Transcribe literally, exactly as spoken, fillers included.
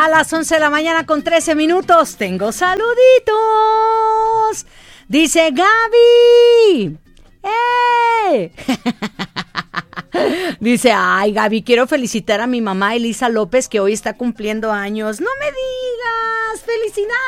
A las once de la mañana con trece minutos tengo saluditos. Dice Gaby. ¡Eh! Dice, ay Gaby, quiero felicitar a mi mamá Elisa López que hoy está cumpliendo años. No me digas, felicidades.